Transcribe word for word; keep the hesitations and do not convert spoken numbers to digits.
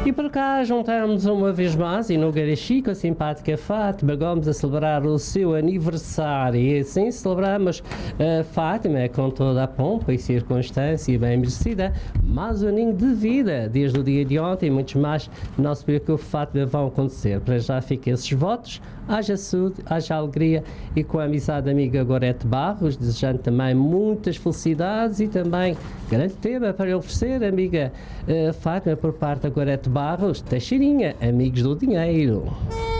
E por cá juntamos uma vez mais e no Garachi com a simpática Fátima. Vamos a celebrar o seu aniversário e assim celebramos a Fátima com toda a pompa e circunstância bem merecida. Mais um aninho de vida desde o dia de ontem e muitos mais não se preocupe, Fátima, vão acontecer. Para já fiquem esses votos, haja saúde, haja alegria e com a amizade amiga Gorete Barros, desejando também muitas felicidades e também grande tema para oferecer, amiga uh, Fátima, por parte da Gorete Barros, Teixeirinha, Amigos do Dinheiro.